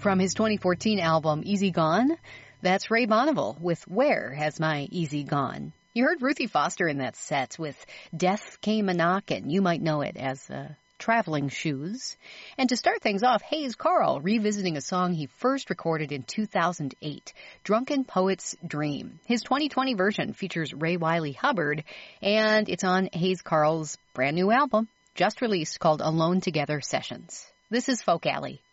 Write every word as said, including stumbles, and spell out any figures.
From his twenty fourteen album, Easy Gone, that's Ray Bonneville with Where Has My Easy Gone? You heard Ruthie Foster in that set with Death Came A-Knockin'. You might know it as uh, Traveling Shoes. And to start things off, Hayes Carll revisiting a song he first recorded in two thousand eight, Drunken Poet's Dream. His twenty twenty version features Ray Wiley Hubbard, and it's on Hayes Carll's brand new album, just released, called Alone Together Sessions. This is Folk Alley.